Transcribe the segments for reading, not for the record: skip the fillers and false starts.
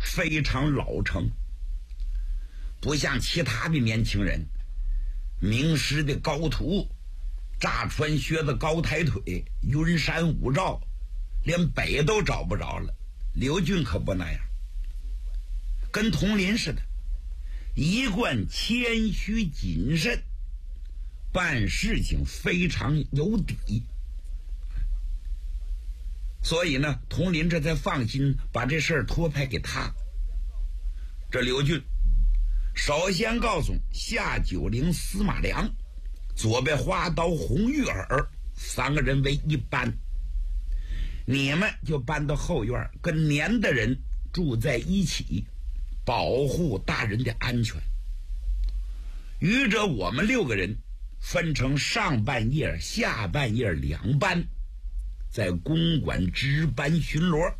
非常老成，不像其他的年轻人，名师的高徒，炸船学的高抬腿，云山雾罩，连北都找不着了。刘俊可不那样，跟佟林似的，一贯谦虚谨慎，办事情非常有底。所以呢，佟林这才放心把这事儿托派给他。这刘俊首先告诉夏九龄、司马良、左边花刀红玉儿3个人为一班，你们就搬到后院，跟年的人住在一起，保护大人的安全。余者我们6个人分成上半夜、下半夜2班，在公馆值班巡逻，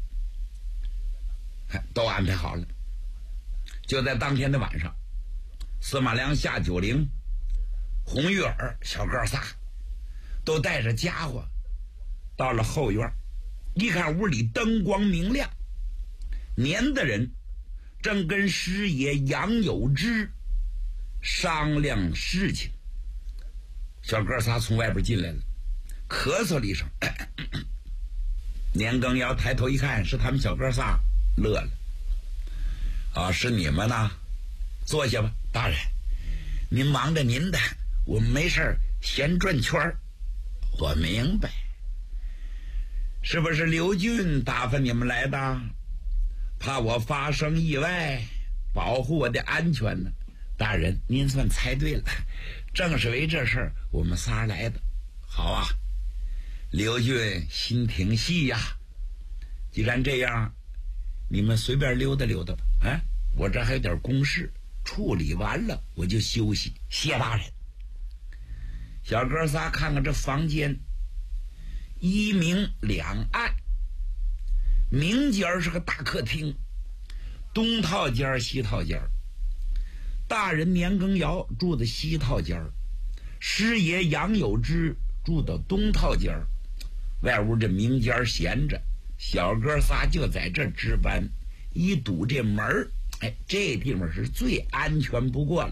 都安排好了。就在当天的晚上，司马良、夏九龄、红玉儿小哥仨都带着家伙到了后院，一看屋里灯光明亮，年的人正跟师爷杨有之商量事情。小哥仨从外边进来了，咳嗽了一声，年羹尧抬头一看是他们小哥仨，乐了。啊，是你们呐，坐下吧，大人，您忙着您的，我们没事闲转圈。我明白，是不是刘俊打发你们来的？怕我发生意外，保护我的安全呢？大人，您算猜对了，正是为这事儿我们仨来的。好啊，刘俊心挺细呀。既然这样，你们随便溜达溜达吧。我这还有点公事，处理完了我就休息。谢大人。小哥仨看看这房间，一明两暗，明间是个大客厅，东套间西套间。大人年羹尧住的西套间，师爷杨有之住的东套间，外屋这明间闲着，小哥仨就在这值班。一堵这门，这地方是最安全不过了。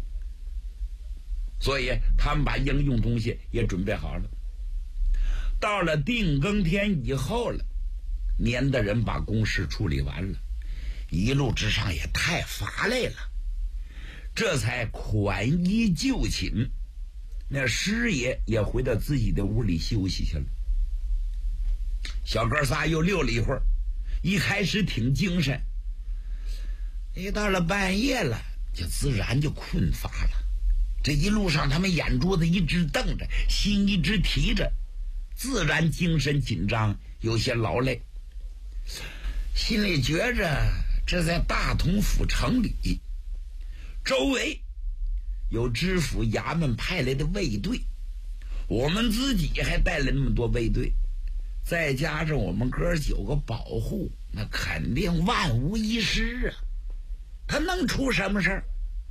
所以他们把应用东西也准备好了。到了定更天以后了，年的人把公事处理完了，一路之上也太乏累了，这才款衣就寝。那师爷也回到自己的屋里休息去了。小哥仨又溜了一会儿，一开始挺精神，一到了半夜了，就自然就困乏了。这一路上他们眼珠子一直瞪着，心一直提着，自然精神紧张，有些劳累。心里觉着这在大同府城里，周围有知府衙门派来的卫队，我们自己还带了那么多卫队，再加上我们哥9个保护，那肯定万无一失啊，他能出什么事儿？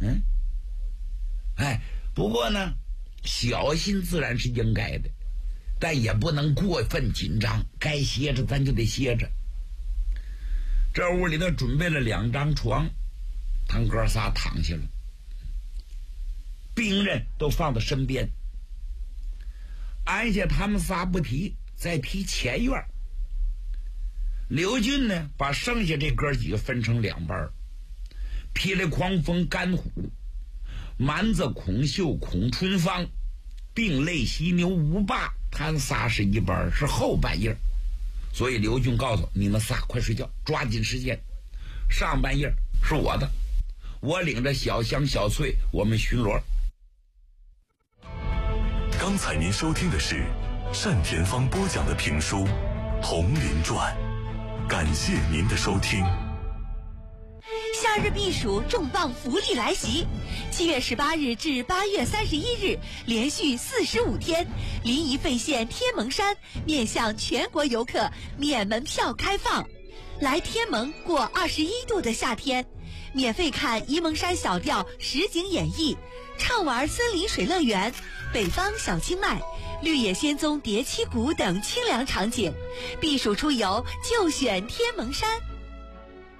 不过呢，小心自然是应该的，但也不能过分紧张，该歇着咱就得歇着。这屋里头准备了2张床，他们哥仨躺下了，兵刃都放到身边。安下他们仨不提，再提前院。刘俊呢，把剩下这哥几个分成2班，霹雳狂风甘虎、蛮子孔秀、孔春芳、并类犀牛吴霸，他们仨是一班，是后半夜。所以刘俊告诉你们仨快睡觉，抓紧时间。上半夜是我的，我领着小香小翠我们巡逻。 刚才您收听的是单田芳播讲的评书《铜林传》，感谢您的收听。 夏日避暑重磅福利来袭！7月18日至8月31日，连续45天，临沂费县天门山面向全国游客免门票开放。来天门过21度的夏天，免费看沂蒙山小调实景演绎，畅玩森林水乐园、北方小清迈、绿野仙踪叠七谷等清凉场景。避暑出游就选天门山。